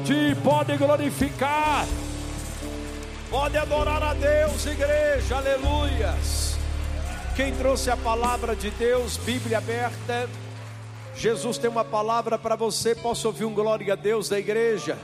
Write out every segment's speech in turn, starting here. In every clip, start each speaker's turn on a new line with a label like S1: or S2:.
S1: aplaudir, pode glorificar, pode adorar a Deus, igreja, aleluias. Quem trouxe a palavra de Deus, Bíblia aberta, Jesus tem uma palavra para você. Posso ouvir um glória a Deus da igreja?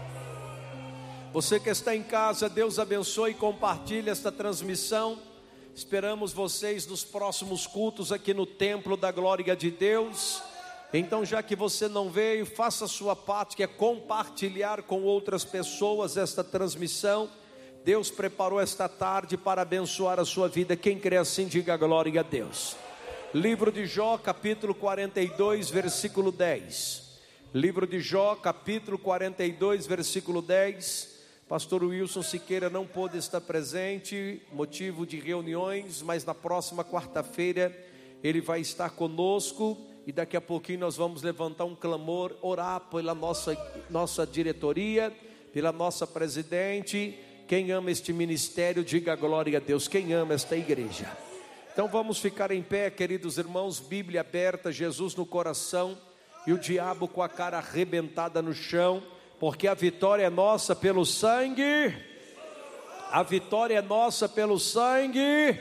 S1: Você que está em casa, Deus abençoe e compartilhe esta transmissão. Esperamos vocês nos próximos cultos aqui no templo da glória de Deus. Então, já que você não veio, faça a sua parte, que é compartilhar com outras pessoas esta transmissão. Deus preparou esta tarde para abençoar a sua vida. Quem crê assim, diga glória a Deus. Livro de Jó, capítulo 42, versículo 10. Livro de Jó, capítulo 42, versículo 10. Pastor Wilson Siqueira não pôde estar presente, motivo de reuniões, mas na próxima quarta-feira ele vai estar conosco. E daqui a pouquinho nós vamos levantar um clamor, orar pela nossa diretoria, pela nossa presidente. Quem ama este ministério, diga glória a Deus. Quem ama esta igreja? Então vamos ficar em pé, queridos irmãos, Bíblia aberta, Jesus no coração e o diabo com a cara arrebentada no chão, porque a vitória é nossa pelo sangue. A vitória é nossa pelo sangue.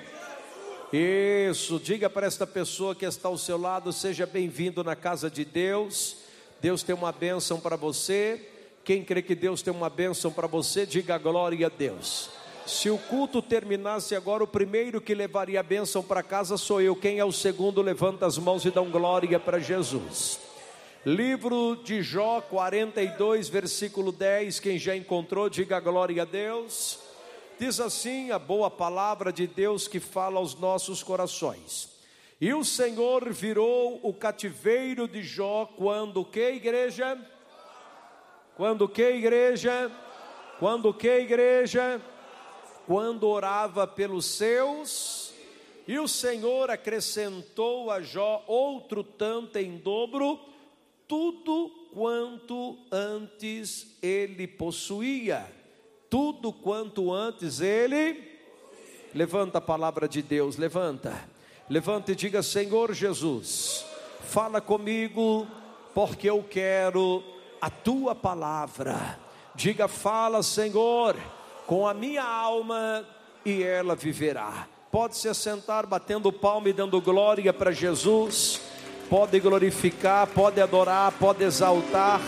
S1: Isso, diga para esta pessoa que está ao seu lado: seja bem-vindo na casa de Deus. Deus tem uma bênção para você. Quem crê que Deus tem uma bênção para você, diga glória a Deus. Se o culto terminasse agora, o primeiro que levaria a bênção para casa sou eu. Quem é o segundo, levanta as mãos e dá um glória para Jesus. Livro de Jó 42, versículo 10. Quem já encontrou, diga glória a Deus. Diz assim a boa palavra de Deus que fala aos nossos corações: e o Senhor virou o cativeiro de Jó quando que, igreja? Quando que, igreja? Quando que, igreja? Quando orava pelos seus. E o Senhor acrescentou a Jó outro tanto em dobro, tudo quanto antes ele possuía. Tudo quanto antes ele. Levanta a palavra de Deus, levanta e diga: Senhor Jesus, fala comigo, porque eu quero a tua palavra. Diga: fala, Senhor, com a minha alma, e ela viverá. Pode se assentar, batendo palma e dando glória para Jesus. Pode glorificar, pode adorar, pode exaltar.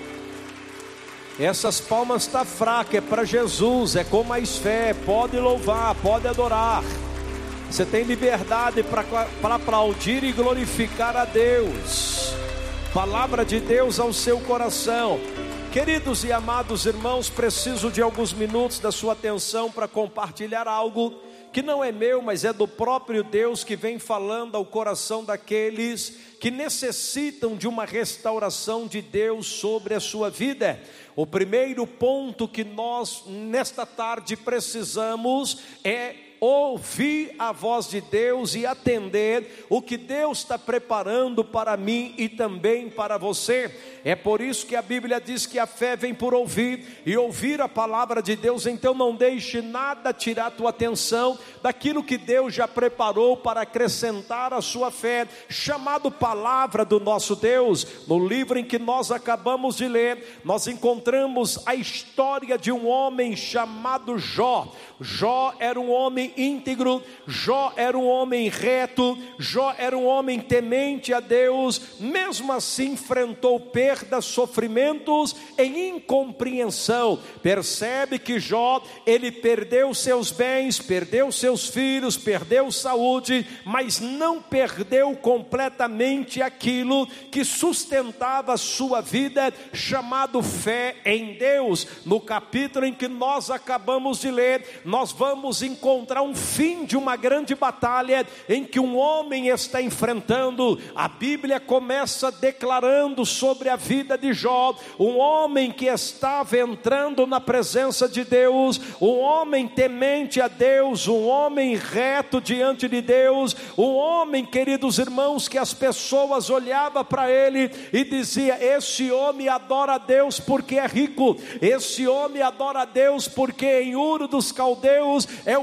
S1: Essas palmas estão fracas, é para Jesus, é com mais fé. Pode louvar, pode adorar. Você tem liberdade para aplaudir e glorificar a Deus. Palavra de Deus ao seu coração. Queridos e amados irmãos, preciso de alguns minutos da sua atenção para compartilhar algo que não é meu, mas é do próprio Deus, que vem falando ao coração daqueles que necessitam de uma restauração de Deus sobre a sua vida. O primeiro ponto que nós nesta tarde precisamos é ouvir a voz de Deus e atender o que Deus está preparando para mim e também para você. É por isso que a Bíblia diz que a fé vem por ouvir, e ouvir a palavra de Deus. Então não deixe nada tirar a tua atenção daquilo que Deus já preparou para acrescentar a sua fé, chamado palavra do nosso Deus. No livro em que nós acabamos de ler, nós encontramos a história de um homem chamado Jó. Jó era um homem íntegro, Jó era um homem reto, Jó era um homem temente a Deus. Mesmo assim enfrentou perdas, sofrimentos e incompreensão. Percebe que Jó, ele perdeu seus bens, perdeu seus filhos, perdeu saúde, mas não perdeu completamente aquilo que sustentava a sua vida, chamado fé em Deus. No capítulo em que nós acabamos de ler, nós vamos encontrar um fim de uma grande batalha em que um homem está enfrentando. A Bíblia começa declarando sobre a vida de Jó, um homem que estava entrando na presença de Deus, um homem temente a Deus, um homem reto diante de Deus, um homem, queridos irmãos, que as pessoas olhavam para ele e diziam: esse homem adora a Deus porque é rico, esse homem adora a Deus porque em Ur dos Caldeus é um homem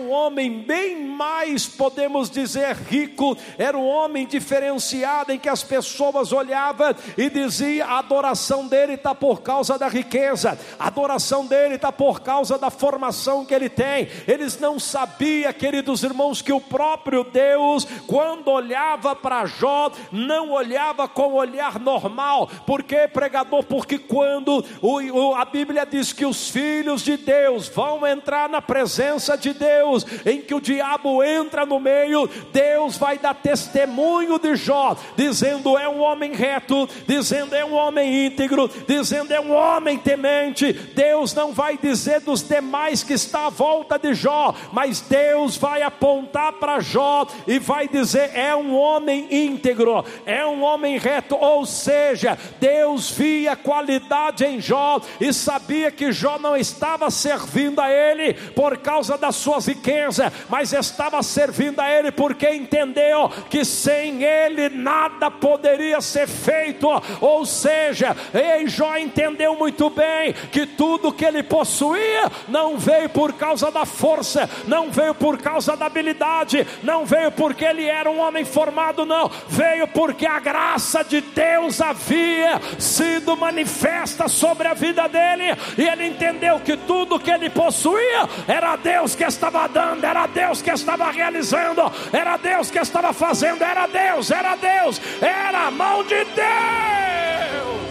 S1: homem bem mais, podemos dizer, rico, era um homem diferenciado, em que as pessoas olhavam e diziam: a adoração dele está por causa da riqueza, a adoração dele está por causa da formação que ele tem. Eles não sabiam, queridos irmãos, que o próprio Deus, quando olhava para Jó, não olhava com olhar normal. Por quê, pregador? Porque quando a Bíblia diz que os filhos de Deus vão entrar na presença de Deus, em que o diabo entra no meio, Deus vai dar testemunho de Jó, dizendo: é um homem reto, dizendo: é um homem íntegro, dizendo: é um homem temente. Deus não vai dizer dos demais que está à volta de Jó, mas Deus vai apontar para Jó e vai dizer: é um homem íntegro, é um homem reto. Ou seja, Deus via qualidade em Jó e sabia que Jó não estava servindo a ele por causa das suas riquezas, mas estava servindo a ele porque entendeu que sem ele nada poderia ser feito. Ou seja, Jó entendeu muito bem que tudo que ele possuía não veio por causa da força, não veio por causa da habilidade, não veio porque ele era um homem formado, não, veio porque a graça de Deus havia sido manifesta sobre a vida dele, e ele entendeu que tudo que ele possuía era Deus que estava dando, era Deus que estava realizando, era Deus que estava fazendo, era Deus, era a mão de Deus.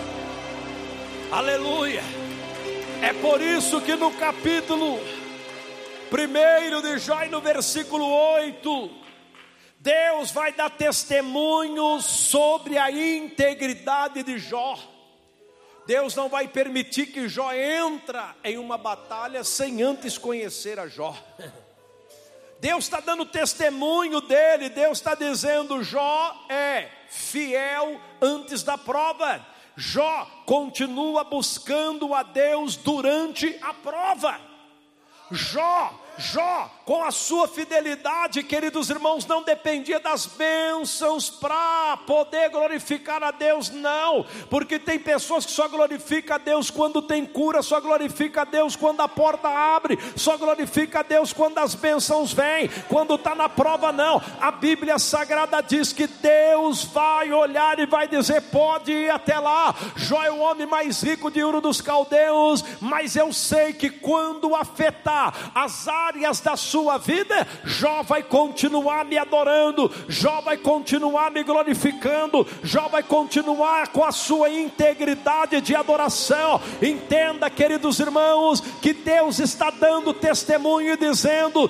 S1: Aleluia. É por isso que no capítulo 1 de Jó, no versículo 8, Deus vai dar testemunho sobre a integridade de Jó. Deus não vai permitir que Jó entre em uma batalha sem antes conhecer a Jó. Deus está dando testemunho dele. Deus está dizendo: Jó é fiel antes da prova. Jó continua buscando a Deus durante a prova. Jó, com a sua fidelidade, queridos irmãos, não dependia das bênçãos para poder glorificar a Deus, não, porque tem pessoas que só glorificam a Deus quando tem cura, só glorifica a Deus quando a porta abre, só glorifica a Deus quando as bênçãos vêm, quando está na prova não. A Bíblia Sagrada diz que Deus vai olhar e vai dizer: pode ir até lá. Jó é o homem mais rico de Ur dos Caldeus, mas eu sei que quando afetar as áreas da sua vida, Jó vai continuar me adorando, Jó vai continuar me glorificando, Jó vai continuar com a sua integridade de adoração. Entenda, queridos irmãos, que Deus está dando testemunho e dizendo: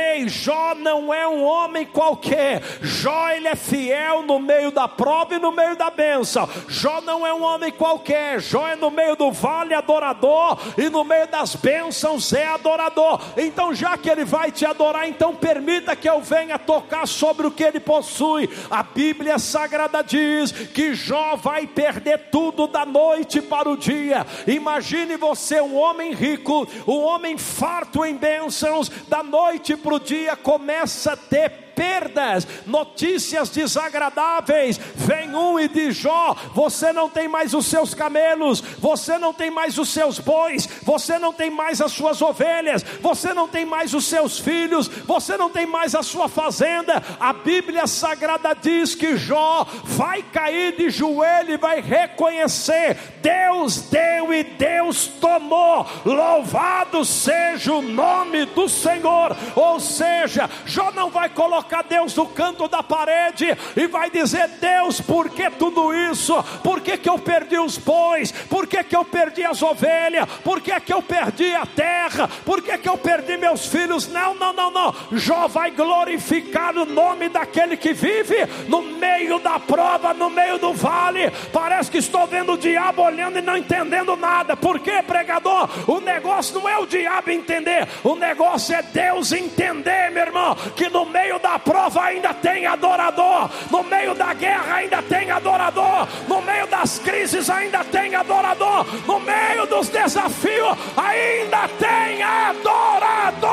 S1: Jó não é um homem qualquer. Jó, ele é fiel no meio da prova e no meio da bênção. Jó não é um homem qualquer. Jó é no meio do vale adorador, e no meio das bênçãos é adorador. Então, já que ele vai te adorar, então permita que eu venha tocar sobre o que ele possui. A Bíblia Sagrada diz que Jó vai perder tudo da noite para o dia. Imagine você, um homem rico, um homem farto em bênçãos, da noite para o dia começa a ter perdas, notícias desagradáveis. Vem um e diz: Jó, você não tem mais os seus camelos, você não tem mais os seus bois, você não tem mais as suas ovelhas, você não tem mais os seus filhos, você não tem mais a sua fazenda. A Bíblia Sagrada diz que Jó vai cair de joelho e vai reconhecer: Deus deu e Deus tomou, louvado seja o nome do Senhor. Ou seja, Jó não vai colocar Deus no canto da parede e vai dizer: Deus, por que tudo isso? Por que eu perdi os bois? Por que eu perdi as ovelhas? Por que eu perdi a terra? Por que eu perdi meus filhos? Não. Jó vai glorificar o nome daquele que vive no meio da prova, no meio do vale. Parece que estou vendo o diabo olhando e não entendendo nada. Por quê, pregador? O negócio não é o diabo entender, o negócio é Deus entender, meu irmão, que no meio da prova ainda tem adorador, no meio da guerra ainda tem adorador, no meio das crises ainda tem adorador, no meio dos desafios ainda tem adorador.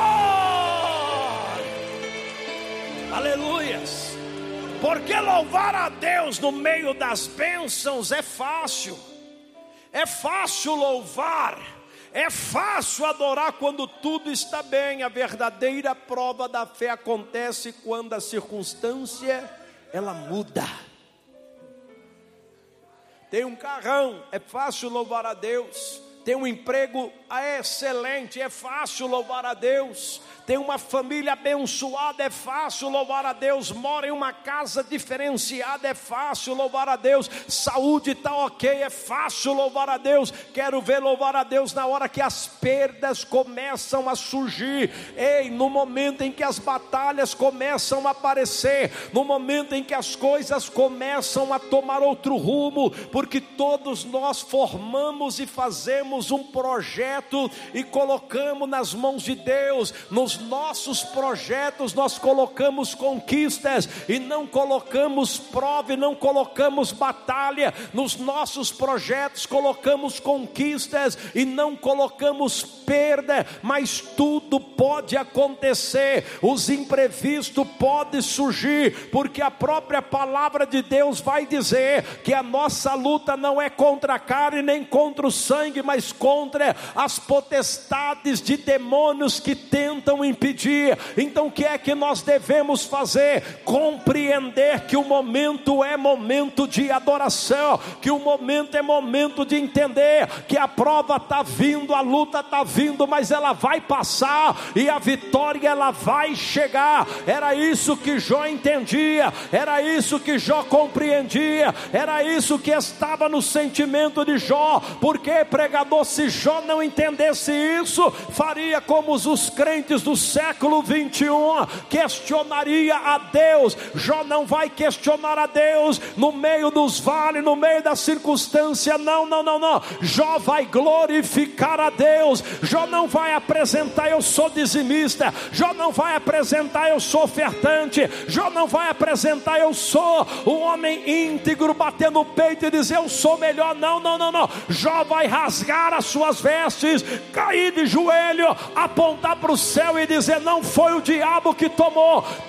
S1: Aleluias. Porque louvar a Deus no meio das bênçãos é fácil louvar, É fácil adorar quando tudo está bem. A verdadeira prova da fé acontece quando a circunstância, ela muda. Tem um carrão, é fácil louvar a Deus. Tem um emprego excelente, é fácil louvar a Deus. Tem uma família abençoada, é fácil louvar a Deus. Mora em uma casa diferenciada, é fácil louvar a Deus. Saúde está ok, é fácil louvar a Deus. Quero ver louvar a Deus na hora que as perdas começam a surgir. Ei, no momento em que as batalhas começam a aparecer, no momento em que as coisas começam a tomar outro rumo, porque todos nós formamos e fazemos um projeto e colocamos nas mãos de Deus. Nos nossos projetos nós colocamos conquistas e não colocamos prova e não colocamos batalha. Nos nossos projetos colocamos conquistas e não colocamos perda, mas tudo pode acontecer, os imprevistos podem surgir, porque a própria palavra de Deus vai dizer que a nossa luta não é contra a carne nem contra o sangue, mas contra as potestades de demônios que tentam impedir. Então o que é que nós devemos fazer? Compreender que o momento é momento de adoração, que o momento é momento de entender que a prova está vindo, a luta está vindo, mas ela vai passar e a vitória ela vai chegar. Era isso que Jó entendia, era isso que Jó compreendia, era isso que estava no sentimento de Jó. Porque, pregador, se Jó não entendesse isso, faria como os crentes do século 21, questionaria a Deus. Jó não vai questionar a Deus no meio dos vales, no meio da circunstância, não. Jó vai glorificar a Deus. Jó não vai apresentar eu sou dizimista, Jó não vai apresentar eu sou ofertante, Jó não vai apresentar eu sou um homem íntegro, bater no peito e dizer eu sou melhor, não. Jó vai rasgar as suas vestes, cair de joelho, apontar para o céu e dizer: não foi o diabo que tomou